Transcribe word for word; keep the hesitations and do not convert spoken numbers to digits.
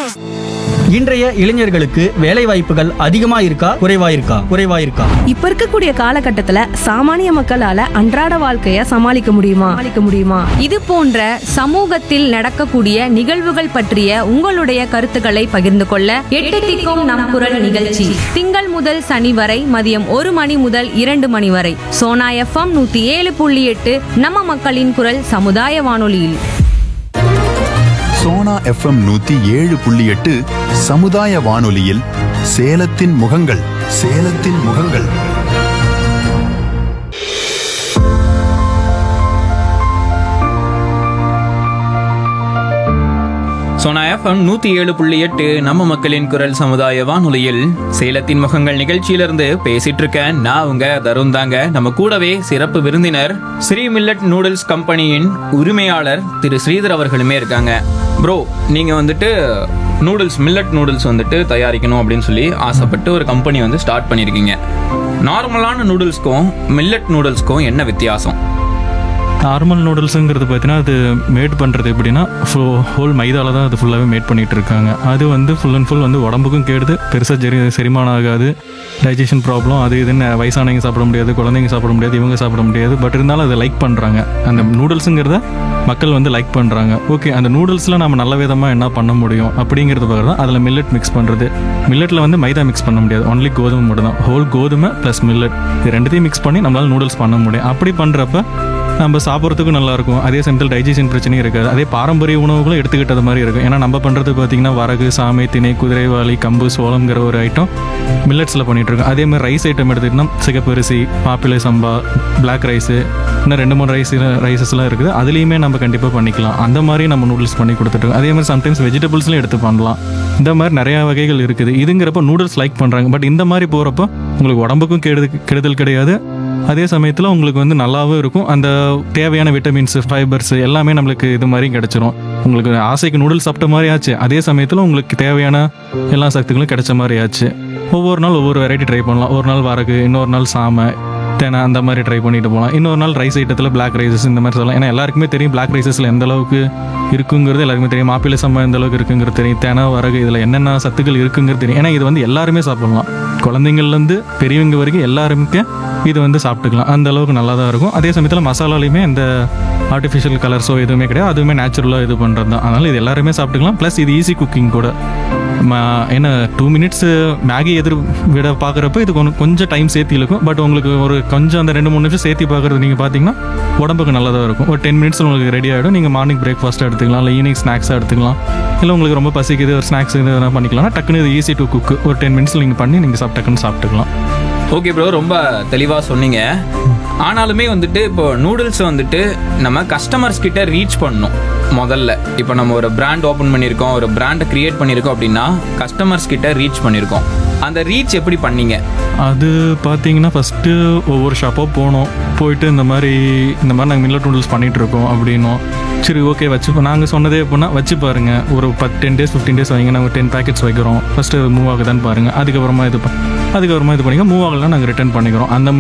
இன்றைய இளைஞர்களுக்கு வேலை வாய்ப்புகள் அதிகமா இருக்கா குறைவா இருக்கா குறைவா இருக்கா இப்ப இருக்கக்கூடிய காலகட்டத்துல சாமானிய மக்களால அன்றாட வாழ்க்கைய சமாளிக்க முடியுமா சமாளிக்க முடியுமா இது போன்ற சமூகத்தில் நடக்கக்கூடிய நிகழ்வுகள் பற்றிய உங்களுடைய கருத்துக்களை பகிர்ந்து கொள்ள எட்டு திக்கும் நம் குரல் நிகழ்ச்சி திங்கள் முதல் சனி வரை மதியம் ஒரு மணி முதல் இரண்டு மணி வரை சோனா எஃப்எம் நூத்தி ஏழு புள்ளி எட்டு நம்ம மக்களின் குரல் சமுதாய வானொலியில். சோனா எஃப்எம் நூத்தி ஏழு புள்ளி எட்டு சமுதாய வானொலியில் சேலத்தின் முகங்கள் சேலத்தின் முகங்கள். சோனா எஃப்எம் நூத்தி ஏழு புள்ளி எட்டு நம்ம மக்களின் குரல் சமுதாய வானொலியில் சேலத்தின் முகங்கள் நிகழ்ச்சியிலிருந்து பேசிட்டு இருக்கேன் நான் உங்க தருண் தாங்க. நம்ம கூடவே சிறப்பு விருந்தினர் ஸ்ரீ மில்லட் நூடுல்ஸ் கம்பெனியின் உரிமையாளர் திரு ஸ்ரீதர் அவர்களுமே இருக்காங்க. ப்ரோ, நீங்க வந்துட்டு நூடுல்ஸ் மில்லட் நூடுல்ஸ் வந்துட்டு தயாரிக்கணும் அப்படின்னு சொல்லி ஆசைப்பட்டு ஒரு கம்பெனி வந்து ஸ்டார்ட் பண்ணியிருக்கீங்க. நார்மலான நூடுல்ஸ்க்கும் மில்லட் நூடுல்ஸ்க்கும் என்ன வித்தியாசம்? நார்மல் நூடுல்ஸுங்கிறது பார்த்தீங்கன்னா அது மேட் பண்ணுறது எப்படின்னா ஃபுல் ஹோல் மைதாவில் தான் அது ஃபுல்லாகவே மேட் பண்ணிகிட்டு இருக்காங்க. அது வந்து ஃபுல் அண்ட் ஃபுல் வந்து உடம்புக்கும் கேடுது, பெருசாக ஜெரி செரிமானம் ஆகாது, டைஜஷன் ப்ராப்ளம் அது இதுன்னு வயசானவங்க சாப்பிட முடியாது, குழந்தைங்க சாப்பிட முடியாது, இவங்க சாப்பிட முடியாது. பட் இருந்தாலும் அதை லைக் பண்ணுறாங்க. அந்த நூடுல்ஸுங்கிறத மக்கள் வந்து லைக் பண்ணுறாங்க. ஓகே, அந்த நூடுல்ஸில் நம்ம நல்ல விதமாக என்ன பண்ண முடியும் அப்படிங்கிறது பார்க்குறது தான் அதில் மில்லட் மிக்ஸ் பண்ணுறது. மில்லட்டில் வந்து மைதா மிக்ஸ் பண்ண முடியாது, ஒன்லி கோதுமை மட்டும் தான். ஹோல் கோதுமை ப்ளஸ் மில்லட் இது ரெண்டுத்தையும் மிக்ஸ் பண்ணி நம்மளால் நூடுல்ஸ் பண்ண முடியும். அப்படி பண்ணுறப்ப நம்ம சாப்பிட்றதுக்கும் நல்லாயிருக்கும், அதே சமயத்தில் டைஜஷன் பிரச்சனையும் இருக்காது. அதே பாரம்பரிய உணவுகளும் எடுத்துக்கிட்டது மாதிரி இருக்கும். ஏன்னா நம்ம பண்ணுறது பார்த்திங்கன்னா வரகு, சாமை, திணை, குதிரைவாளி, கம்பு, சோளம்ங்கிற ஒரு ஐட்டம் மில்லட்ஸில் பண்ணிகிட்ருக்கோம். அதே மாதிரி ரைஸ் ஐட்டம் எடுத்துக்கிட்டோம்னா சிகப்பரிசி, மாப்பிள்ளை சம்பா, பிளாக் ரைஸு, இன்னும் ரெண்டு மூணு ரைஸ் ரைஸஸ்லாம் இருக்குது. அதுலேயுமே நம்ம கண்டிப்பாக பண்ணிக்கலாம். அந்த மாதிரி நம்ம நூடுல்ஸ் பண்ணி கொடுத்துட்ருக்கோம். அதே மாதிரி சம்டைம்ஸ் வெஜிடபிள்ஸ்லையும் எடுத்து பண்ணலாம். இந்த மாதிரி நிறையா வகைகள் இருக்குது. இதுங்கிறப்ப நூடுல்ஸ் லைக் பண்ணுறாங்க. பட் இந்த மாதிரி போகிறப்போ உங்களுக்கு உடம்புக்கும் கெடுது கெடுதல் கிடையாது, அதே சமயத்தில் உங்களுக்கு வந்து நல்லாவும் இருக்கும். அந்த தேவையான விட்டமின்ஸு, ஃபைபர்ஸு எல்லாமே நம்மளுக்கு இது மாதிரி கிடச்சிரும். உங்களுக்கு ஆசைக்கு நூடுல்ஸ் சாப்பிட்ட மாதிரி ஆச்சு, அதே சமயத்தில் உங்களுக்கு தேவையான எல்லா சக்திகளும் கிடைச்ச மாதிரி ஆச்சு. ஒவ்வொரு நாள் ஒவ்வொரு வெரைட்டி ட்ரை பண்ணலாம். ஒரு நாள் வரகு, இன்னொரு நாள் சாமை, தேனை, அந்த மாதிரி ட்ரை பண்ணிட்டு போகலாம். இன்னொரு நாள் ரைஸ் ஐட்டத்தில் பிளாக் ரைஸஸ் இந்த மாதிரி சொல்லலாம். ஏன்னா எல்லாருக்குமே தெரியும் பிளாக் ரைஸஸில் எந்த அளவுக்கு இருக்குங்கிறது எல்லாருக்குமே தெரியும். மாப்பிள்ளை சம்பா எந்த அளவுக்கு இருக்குங்கிறது தெரியும். தேனை, வரகு இதில் என்னென்ன சத்துக்கள் இருக்குங்கிறது தெரியும். ஏன்னா இது வந்து எல்லாருமே சாப்பிடலாம், குழந்தைங்கள்லேருந்து பெரியவங்க வரைக்கும் எல்லாருமே இது வந்து சாப்பிட்டுக்கலாம். அந்த அளவுக்கு நல்லா தான் இருக்கும். அதே சமயத்தில் மசாலாலையுமே எந்த ஆர்டிஃபிஷியல் கலர்ஸோ எதுவுமே கிடையாது, அதுவுமே நேச்சுரலாக இது பண்ணுறது தான். அதனால் இது எல்லாருமே சாப்பிட்டுக்கலாம். ப்ளஸ் இது ஈஸி குக்கிங் கூட. ஏன்னா டூ மினிட்ஸு மேகி எதிர் விட பார்க்குறப்ப இது கொஞ்சம் கொஞ்சம் டைம் சேர்த்து இழுக்கும். பட் உங்களுக்கு ஒரு கொஞ்சம் அந்த ரெண்டு மூணு நிமிஷம் சேர்த்து பார்க்குறது நீங்கள் பார்த்தீங்கன்னா உடம்புக்கு நல்லதாக இருக்கும். ஒரு டென் மினிட்ஸில் உங்களுக்கு ரெடி ஆகிடும். நீங்கள் மார்னிங் பிரேக்ஃபாஸ்ட்டாக எடுத்துக்கலாம், இல்லை ஈவினிங் ஸ்நாக்ஸாக எடுத்துக்கலாம், இல்லை உங்களுக்கு ரொம்ப பசிக்குது ஒரு ஸ்நாக்ஸ் இது எதனா பண்ணிக்கலாம். டக்குன்னு இது ஈஸி டு குக்கு. ஒரு டென் மினிட்ஸில் நீங்கள் பண்ணி நீங்கள் சாப்பிட்டு டக்குன்னு சாப்பிட்டுக்கலாம். ஓகே ப்ரோ, ரொம்ப தெளிவாக சொன்னீங்க. ஆனாலுமே வந்துட்டு இப்போ நூடுல்ஸ் வந்துட்டு நம்ம கஸ்டமர்ஸ் கிட்ட ரீச் பண்ணணும். முதல்ல இப்போ நம்ம ஒரு பிராண்ட் ஓப்பன் பண்ணியிருக்கோம், ஒரு பிராண்டை கிரியேட் பண்ணியிருக்கோம் அப்படின்னா கஸ்டமர்ஸ் கிட்ட ரீச் பண்ணியிருக்கோம். அந்த ரீச் எப்படி பண்ணீங்க? அது பார்த்தீங்கன்னா ஃபஸ்ட்டு ஒவ்வொரு ஷாப்பாக போனோம். போயிட்டு இந்த மாதிரி இந்த மாதிரி நாங்கள் மில்லட் நூடுல்ஸ் பண்ணிகிட்ருக்கோம் அப்படின்னோம். சரி ஓகே வச்சு நாங்கள் சொன்னதே எப்படின்னா வச்சு பாருங்கள், ஒரு பத்து டென் டேஸ் ஃபிஃப்டீன் டேஸ் வைங்க, நாங்கள் டென் பேக்கெட்ஸ் வைக்கிறோம், ஃபஸ்ட்டு மூவ் ஆகுதான்னு பாருங்கள், அதுக்கப்புறமா இது அதுக்கப்புறமா இது பண்ணிக்க மூவ் ஆகலாம் நாங்கள் ரிட்டர்ன் பண்ணிக்கிறோம். அந்த